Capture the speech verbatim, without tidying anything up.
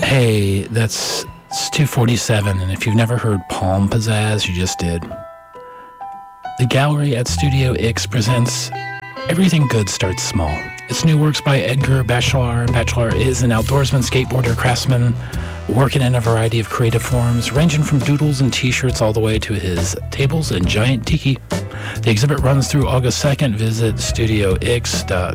Hey, that's it's two forty-seven, and if you've never heard Palm Pizzazz, you just did. The gallery at Studio X presents Everything Good Starts Small. It's new works by Edgar Bachelard. Bachelard is an outdoorsman, skateboarder, craftsman, working in a variety of creative forms, ranging from doodles and t-shirts all the way to his tables and giant tiki. The exhibit runs through August second. Visit studio x dot